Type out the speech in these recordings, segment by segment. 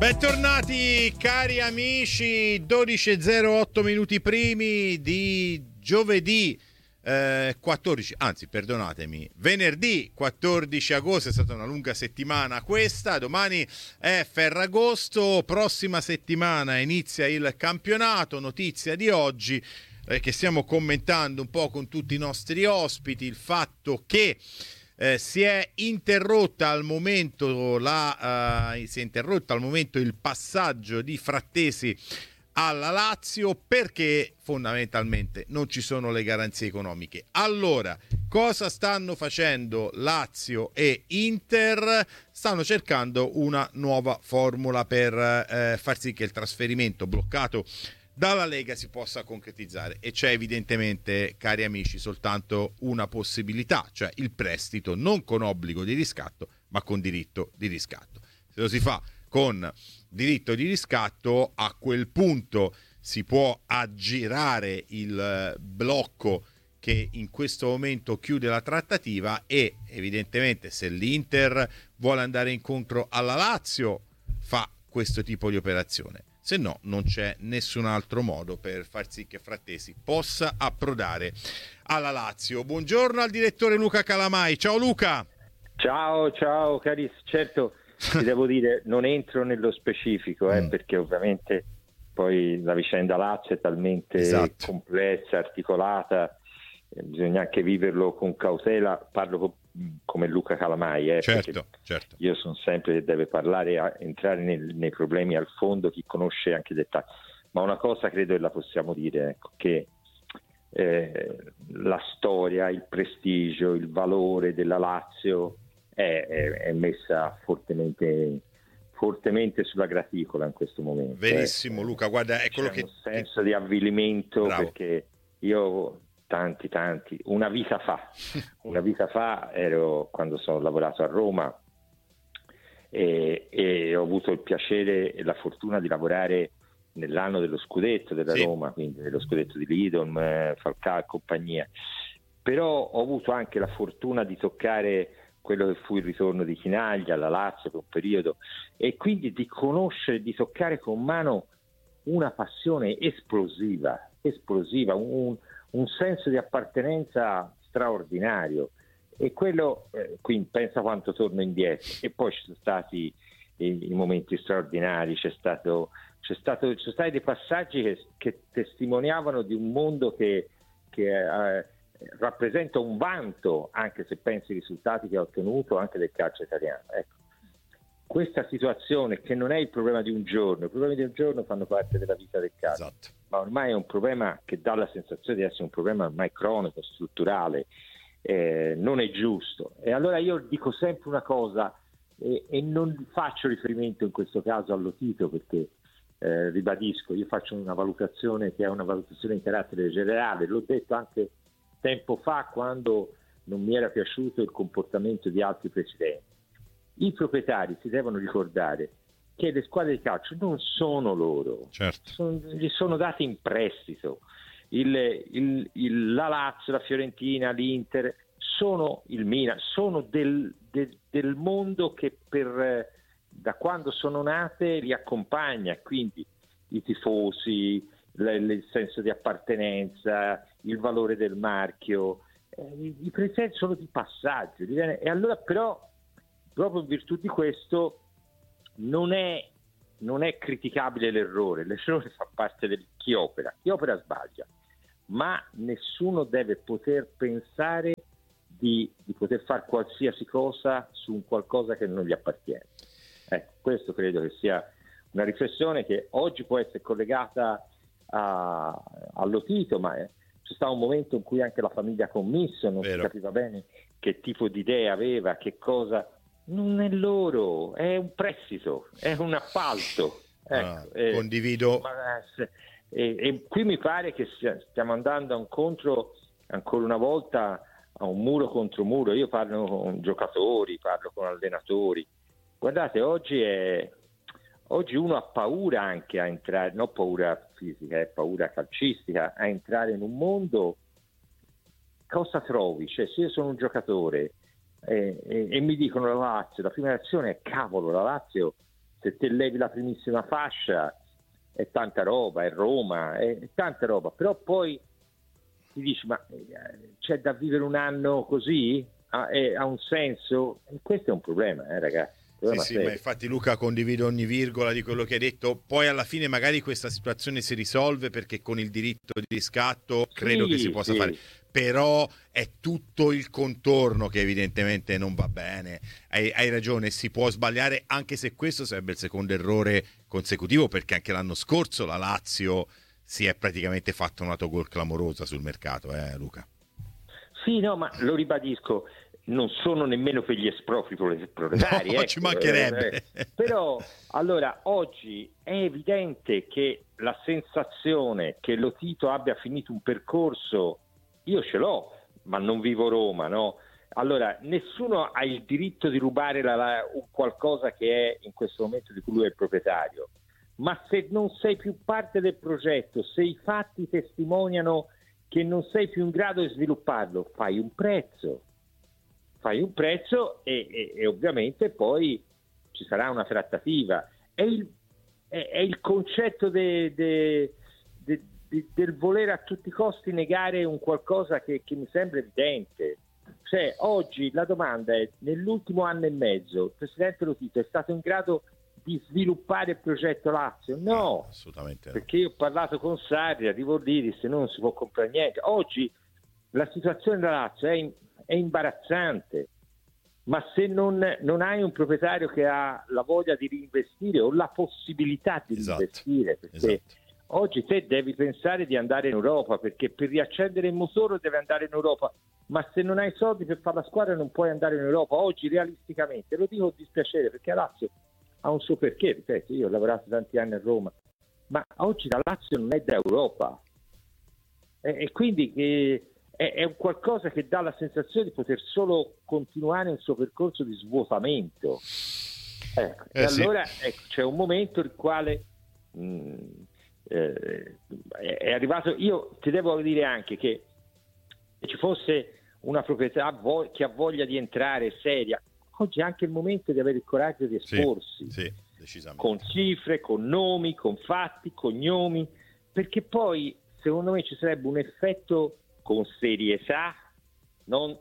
Bentornati cari amici, 12:08 minuti primi di giovedì 14, anzi perdonatemi, venerdì 14 agosto. È stata una lunga settimana questa, domani è Ferragosto, prossima settimana inizia il campionato. Notizia di oggi che stiamo commentando un po' con tutti i nostri ospiti, il fatto che si è interrotta al momento il passaggio di Frattesi alla Lazio, perché fondamentalmente non ci sono le garanzie economiche. Allora, cosa stanno facendo Lazio e Inter? Stanno cercando una nuova formula per far sì che il trasferimento bloccato dalla Lega si possa concretizzare, e c'è evidentemente, cari amici, soltanto una possibilità, cioè il prestito non con obbligo di riscatto ma con diritto di riscatto. Se lo si fa con diritto di riscatto, a quel punto si può aggirare il blocco che in questo momento chiude la trattativa, e evidentemente se l'Inter vuole andare incontro alla Lazio fa questo tipo di operazione. Se no, non c'è nessun altro modo per far sì che Frattesi possa approdare alla Lazio. Buongiorno al direttore Luca Calamai. Ciao Luca. Ciao carissimo. Certo, ti devo dire, non entro nello specifico, perché ovviamente poi la vicenda Lazio è talmente complessa, articolata, bisogna anche viverlo con cautela. Parlo come Luca Calamai, certo. Io sono sempre che deve parlare, entrare nei problemi al fondo, chi conosce anche i dettagli. Ma una cosa credo che la possiamo dire, ecco, che la storia, il prestigio, il valore della Lazio è messa fortemente sulla graticola in questo momento. Verissimo, Luca, guarda, è quello c'è un senso di avvilimento. Bravo. Perché io tanti una vita fa ero, quando sono lavorato a Roma, e ho avuto il piacere e la fortuna di lavorare nell'anno dello scudetto della Roma, quindi dello scudetto di Lidom, Falcao e compagnia. Però ho avuto anche la fortuna di toccare quello che fu il ritorno di Chinaglia alla Lazio per un periodo, e quindi di conoscere, di toccare con mano una passione esplosiva, un senso di appartenenza straordinario. E quello, quindi pensa quanto torno indietro. E poi ci sono stati i momenti straordinari, ci sono stati dei passaggi che testimoniavano di un mondo che rappresenta un vanto, anche se pensi ai risultati che ha ottenuto anche del calcio italiano. Ecco, questa situazione, che non è il problema di un giorno, i problemi di un giorno fanno parte della vita del calcio, ma ormai è un problema che dà la sensazione di essere un problema ormai cronico, strutturale, non è giusto. E allora io dico sempre una cosa, e non faccio riferimento in questo caso allo Tito, perché ribadisco, io faccio una valutazione che è una valutazione in carattere generale. L'ho detto anche tempo fa, quando non mi era piaciuto il comportamento di altri presidenti. I proprietari si devono ricordare che le squadre di calcio non sono loro, gli sono date in prestito. La Lazio, la Fiorentina, l'Inter, sono il Milan, sono del mondo che da quando sono nate li accompagna, quindi i tifosi, il senso di appartenenza, il valore del marchio, i presidenti sono di passaggio, e allora però proprio in virtù di questo non è criticabile l'errore fa parte di chi opera sbaglia, ma nessuno deve poter pensare di poter fare qualsiasi cosa su un qualcosa che non gli appartiene. Questo credo che sia una riflessione che oggi può essere collegata allo Tito, ma c'è stato un momento in cui anche la famiglia Commisso non si capiva bene che tipo di idea aveva, che cosa. Non è loro, è un prestito, è un appalto. Condivido. E qui mi pare che stiamo andando incontro ancora una volta a un muro contro muro. Io parlo con giocatori, parlo con allenatori. Guardate, oggi uno ha paura anche a entrare, non paura fisica, è paura calcistica, a entrare in un mondo. Cosa trovi? Cioè, se io sono un giocatore e mi dicono la Lazio, la prima reazione è cavolo, la Lazio se te levi la primissima fascia è tanta roba, è Roma, è tanta roba, però poi ti dici ma c'è da vivere un anno così? Ha un senso? E questo è un problema, ragazzi. Sì, ma infatti Luca, condivido ogni virgola di quello che hai detto. Poi alla fine magari questa situazione si risolve perché con il diritto di riscatto credo che si possa fare, però è tutto il contorno che evidentemente non va bene. Hai ragione, si può sbagliare, anche se questo sarebbe il secondo errore consecutivo, perché anche l'anno scorso la Lazio si è praticamente fatta un autogol clamorosa sul mercato, Luca? Sì, no, ma lo ribadisco, non sono nemmeno per gli espropri proletari. No, ci mancherebbe. Però, allora, oggi è evidente che la sensazione che Lo Tito abbia finito un percorso, io ce l'ho, ma non vivo Roma, no? Allora, nessuno ha il diritto di rubare un qualcosa che è in questo momento di cui lui è il proprietario. Ma se non sei più parte del progetto, se i fatti testimoniano che non sei più in grado di svilupparlo, fai un prezzo e ovviamente poi ci sarà una trattativa. È il concetto del voler a tutti i costi negare un qualcosa che mi sembra evidente. Cioè, oggi la domanda è: nell'ultimo anno e mezzo il presidente Lo Tito è stato in grado di sviluppare il progetto Lazio? No, assolutamente no. Perché io ho parlato con Sarri, arrivo lì, disse non si può comprare niente. Oggi la situazione della Lazio è imbarazzante, ma se non hai un proprietario che ha la voglia di reinvestire o la possibilità di reinvestire, perché oggi te devi pensare di andare in Europa, perché per riaccendere il motore devi andare in Europa, ma se non hai soldi per fare la squadra non puoi andare in Europa. Oggi realisticamente, lo dico con dispiacere, perché la Lazio ha un suo perché, ripeto, io ho lavorato tanti anni a Roma, ma oggi la Lazio non è da Europa, e quindi è un qualcosa che dà la sensazione di poter solo continuare il suo percorso di svuotamento. Allora c'è un momento il quale è arrivato. Io ti devo dire anche che se ci fosse una proprietà che ha voglia di entrare seria, oggi è anche il momento di avere il coraggio di esporsi, decisamente, con cifre, con nomi, con fatti, cognomi, perché poi secondo me ci sarebbe un effetto con serietà, non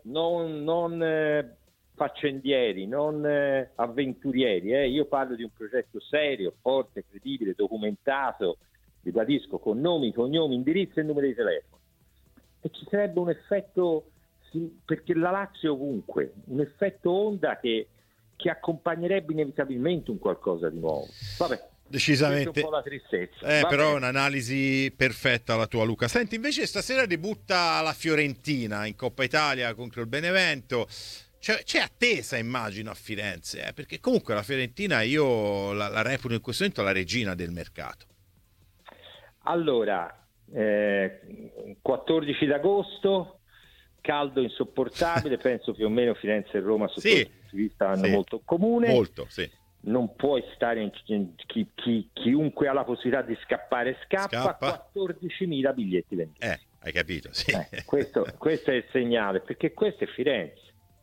faccendieri, non avventurieri. Io parlo di un progetto serio, forte, credibile, documentato, ribadisco, con nomi, cognomi, indirizzo e numero di telefono. E ci sarebbe un effetto, perché la Lazio è ovunque, un effetto onda che accompagnerebbe inevitabilmente un qualcosa di nuovo. Vabbè, decisamente un po' la tristezza. Però è un'analisi perfetta la tua, Luca. Senti, invece stasera debutta la Fiorentina in Coppa Italia contro il Benevento. C'è attesa, immagino, a Firenze, perché comunque la Fiorentina io la reputo in questo momento la regina del mercato. Allora, 14 d'agosto, caldo insopportabile, penso più o meno Firenze e Roma sotto questo punto di vista hanno molto in comune. Molto, sì. Non puoi stare chiunque ha la possibilità di scappare scappa. 14.000 biglietti venduti. Hai capito, sì. Questo è il segnale, perché questo è Firenze.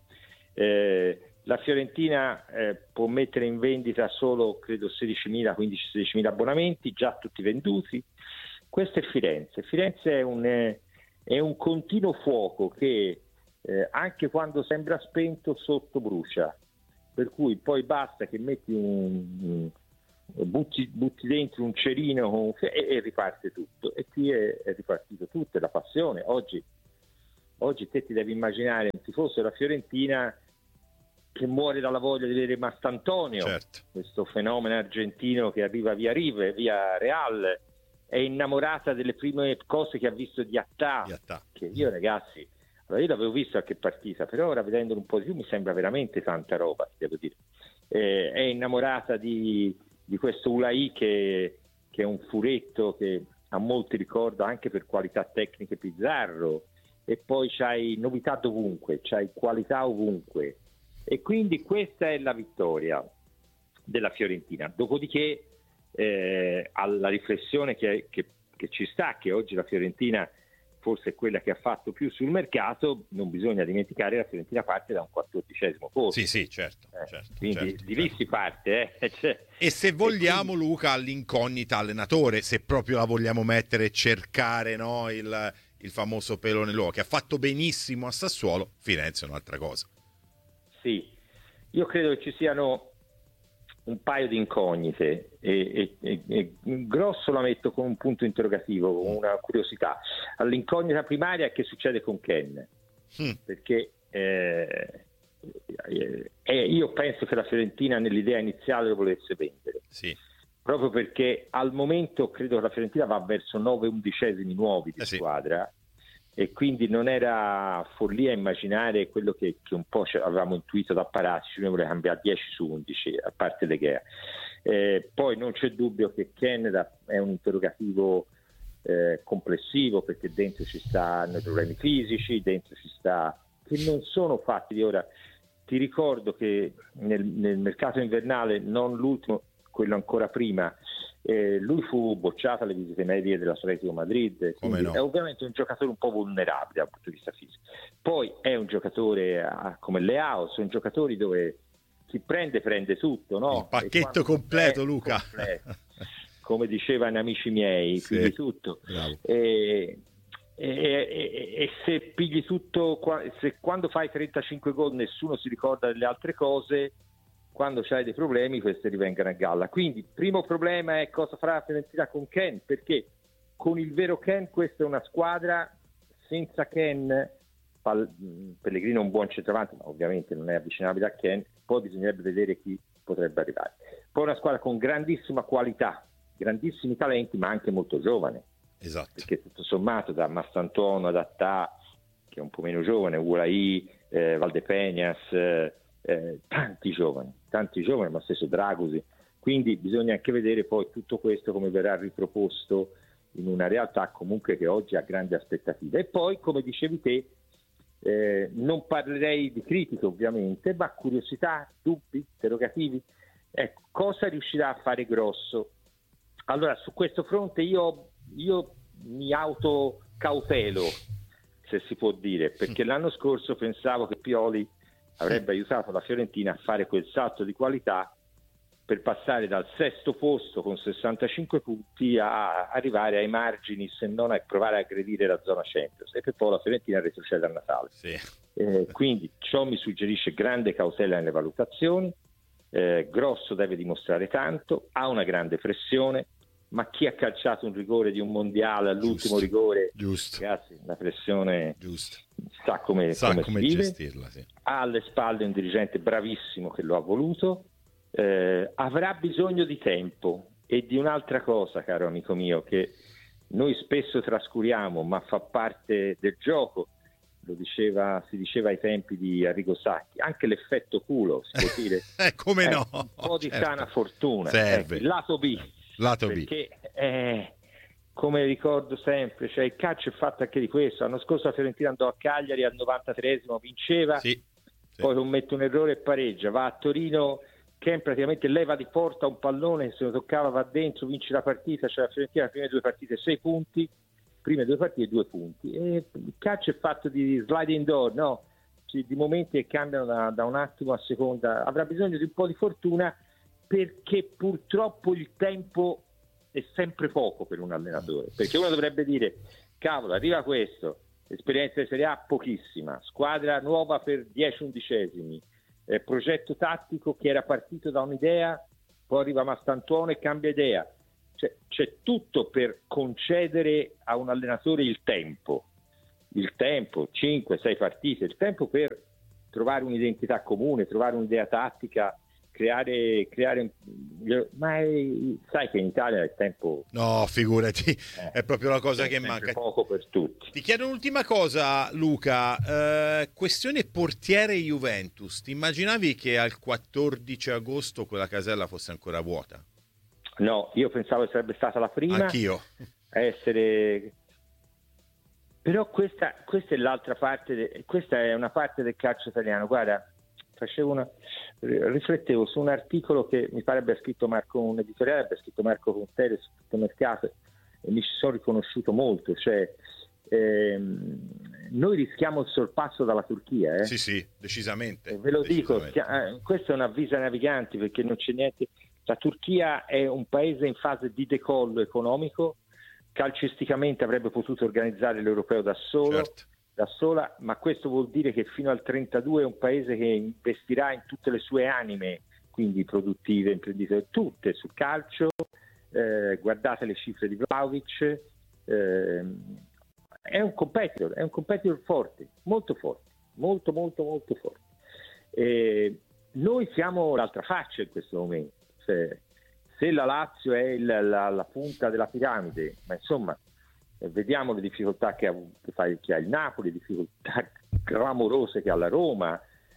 La Fiorentina può mettere in vendita solo credo 15-16.000 abbonamenti, già tutti venduti. Questo è Firenze. Firenze è un continuo fuoco che anche quando sembra spento sotto brucia, per cui poi basta che metti butti dentro un cerino e riparte tutto. E qui è ripartito tutto, è la passione. Oggi te ti devi immaginare un tifoso della Fiorentina che muore dalla voglia di vedere Mastantonio, questo fenomeno argentino che arriva via Rive, via Real, è innamorata delle prime cose che ha visto di Attà. Che io, ragazzi, io l'avevo visto a che partita, però ora vedendolo un po' di più mi sembra veramente tanta roba, devo dire. È innamorata di questo Ulai che è un furetto che a molti ricorda anche per qualità tecniche Pizzarro, e poi c'hai novità dovunque, c'hai qualità ovunque, e quindi questa è la vittoria della Fiorentina. Dopodiché alla riflessione che ci sta, che oggi la Fiorentina forse è quella che ha fatto più sul mercato, non bisogna dimenticare la Fiorentina parte da un 14° posto. Sì, certo. Quindi di lì si parte. E se vogliamo, quindi, Luca, all'incognita allenatore, se proprio la vogliamo mettere e cercare, no, il famoso pelo nell'uovo, che ha fatto benissimo a Sassuolo, Firenze è un'altra cosa. Sì, io credo che ci siano un paio di incognite e grosso la metto con un punto interrogativo, con una curiosità. All'incognita primaria è che succede con Ken, perché io penso che la Fiorentina nell'idea iniziale lo volesse vendere, sì, proprio perché al momento credo che la Fiorentina va verso 9/11 nuovi di squadra. E quindi non era follia immaginare quello che un po' avevamo intuito da Paratici, noi voleva cambiare 10/11 a parte De Gea. Poi non c'è dubbio che Ken è un interrogativo complessivo, perché dentro ci stanno i problemi fisici, dentro ci sta che non sono fatti di ora. Ti ricordo che nel mercato invernale, non l'ultimo, quello ancora prima, lui fu bocciato alle visite medie dell'Atletico Madrid. No? È ovviamente un giocatore un po' vulnerabile dal punto di vista fisico. Poi è un giocatore come Leao, sono giocatori dove chi prende tutto, no? Il pacchetto completo, Luca. Completo. Come dicevano amici miei, sì, pigli tutto. E se pigli tutto, se quando fai 35 gol nessuno si ricorda delle altre cose, quando c'hai dei problemi questi rivengono a galla. Quindi primo problema è cosa farà la Fiorentina con Ken, perché con il vero Ken questa è una squadra. Senza Ken, Pellegrino è un buon centravanti, ma ovviamente non è avvicinabile a Ken, poi bisognerebbe vedere chi potrebbe arrivare. Poi una squadra con grandissima qualità, grandissimi talenti, ma anche molto giovane. Esatto. Perché tutto sommato da Mastantuono ad Attà, che è un po' meno giovane, Ulai, Valdepeñas, tanti giovani, ma stesso Dragosi. Quindi bisogna anche vedere poi tutto questo come verrà riproposto in una realtà comunque che oggi ha grandi aspettative. E poi, come dicevi te, non parlerei di critiche ovviamente, ma curiosità, dubbi, interrogativi. Ecco, cosa riuscirà a fare grosso? Allora, su questo fronte io mi autocautelo, se si può dire, perché l'anno scorso pensavo che Pioli avrebbe aiutato la Fiorentina a fare quel salto di qualità per passare dal 6° posto con 65 punti a arrivare ai margini, se non a provare a aggredire la zona Champions, e poi la Fiorentina retrocede a Natale. Sì. Quindi ciò mi suggerisce grande cautela nelle valutazioni. Grosso deve dimostrare tanto, ha una grande pressione, ma chi ha calciato un rigore di un mondiale all'ultimo rigore, ragazzi, la pressione sa come gestirla, sì. Ha alle spalle un dirigente bravissimo che lo ha voluto, avrà bisogno di tempo e di un'altra cosa, caro amico mio, che noi spesso trascuriamo, ma fa parte del gioco. Si diceva ai tempi di Arrigo Sacchi, anche l'effetto culo, si può dire. Come no? Un po' di sana fortuna. Serve. Il lato B. Perché come ricordo sempre, cioè il calcio è fatto anche di questo. L'anno scorso la Fiorentina andò a Cagliari al 93esimo, vinceva, poi commette un errore e pareggia, va a Torino, Ken praticamente leva di porta un pallone, se lo toccava va dentro, vince la partita, cioè la Fiorentina le prime 2 partite 6 punti, prime 2 partite 2 punti. E il calcio è fatto di sliding door, no? Di momenti che cambiano da un attimo a seconda. Avrà bisogno di un po' di fortuna, perché purtroppo il tempo è sempre poco per un allenatore, perché uno dovrebbe dire cavolo, arriva questo, esperienza di Serie A pochissima, squadra nuova per 10/11, progetto tattico che era partito da un'idea, poi arriva Mastantuono e cambia idea. C'è tutto per concedere a un allenatore il tempo, 5-6 partite, il tempo per trovare un'identità comune, trovare un'idea tattica, creare ma sai che in Italia il tempo, no, figurati, è proprio la cosa che manca, poco per tutti. Ti chiedo un'ultima cosa, Luca, questione portiere Juventus. Ti immaginavi che al 14 agosto quella casella fosse ancora vuota? No, io pensavo che sarebbe stata la prima. Anch'io. A essere. Però questa è l'altra parte, questa è una parte del calcio italiano. Guarda, riflettevo su un articolo che mi pare abbia scritto un editoriale, abbia scritto Marco Conteri su Tutto Mercato, e mi ci sono riconosciuto molto. Cioè, noi rischiamo il sorpasso dalla Turchia. Sì, decisamente. Ve lo dico, questo è un avviso ai naviganti, perché non c'è niente. La Turchia è un paese in fase di decollo economico, calcisticamente avrebbe potuto organizzare l'Europeo da sola, ma questo vuol dire che fino al 32 è un paese che investirà in tutte le sue anime, quindi produttive, imprenditoriali, tutte sul calcio. Guardate le cifre di Vlahovic, è un competitor forte, molto forte, molto forte. Noi siamo l'altra faccia in questo momento. Se la Lazio è la punta della piramide, ma insomma vediamo le difficoltà che ha il Napoli, le difficoltà clamorose che ha la Roma,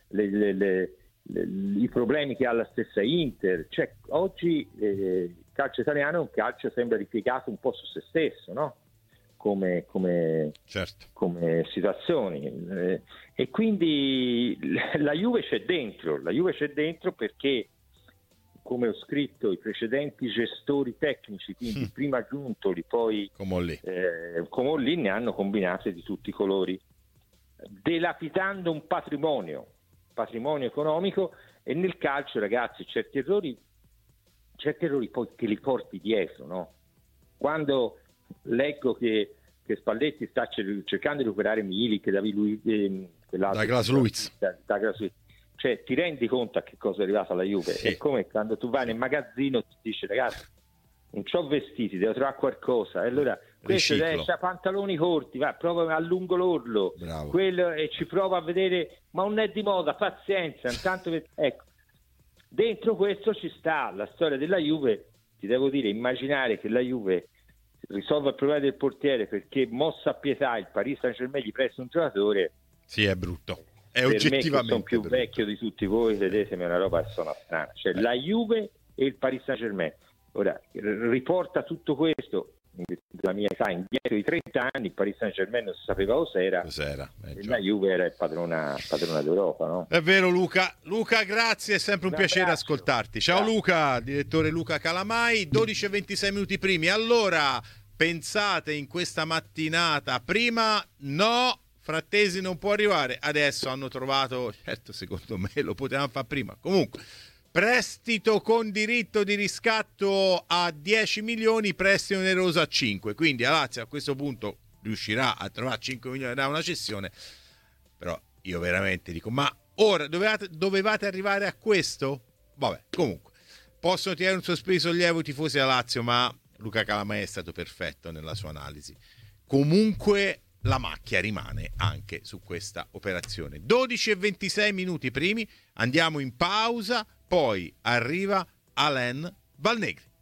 i problemi che ha la stessa Inter. Cioè, oggi il calcio italiano è un calcio, sembra ripiegato un po' su se stesso, no? Come situazioni, e quindi la Juve c'è dentro perché, come ho scritto, i precedenti gestori tecnici, quindi prima Giuntoli, poi Comolli, ne hanno combinate di tutti i colori, dilapidando un patrimonio economico. E nel calcio, ragazzi, certi errori poi te li porti dietro, no? Quando leggo che Spalletti sta cercando di recuperare Milik, Douglas Luiz, cioè ti rendi conto a che cosa è arrivata alla Juve? Sì. È come quando tu vai nel magazzino e ti dici: ragazzi, non c'ho vestiti, devo trovare qualcosa, e allora questo c'ha pantaloni corti, va, prova allungo l'orlo, quello, e ci prova a vedere, ma non è di moda, pazienza, intanto ecco, dentro questo ci sta la storia della Juve. Ti devo dire, immaginare che la Juve risolva il problema del portiere perché, mossa a pietà, il Paris Saint-Germain gli presta un giocatore, sì, è brutto. È per oggettivamente me, che sono più brutto. vecchio di tutti voi, vedetemi, è una roba che suona strana. Cioè, la Juve e il Paris Saint-Germain. Ora, riporta tutto questo, la mia età, indietro di 30 anni. Il Paris Saint-Germain non si sapeva cos'era. E la Juve era il padrona d'Europa, no? È vero, Luca, grazie, è sempre un piacere ascoltarti. Ciao Luca, direttore Luca Calamai. 12:26 minuti primi. Allora, pensate in questa mattinata, prima no, Frattesi non può arrivare, adesso hanno trovato, certo, secondo me lo potevamo fare prima, comunque prestito con diritto di riscatto a 10 milioni, prestito oneroso a 5, quindi la Lazio a questo punto riuscirà a trovare 5 milioni da una cessione. Però io veramente dico, ma ora dovevate arrivare a questo? Vabbè, comunque possono tirare un sospiro di sollievo i tifosi della Lazio, ma Luca Calamai è stato perfetto nella sua analisi. Comunque la macchia rimane anche su questa operazione. 12:26 minuti primi, andiamo in pausa, poi arriva Alain Valnegri.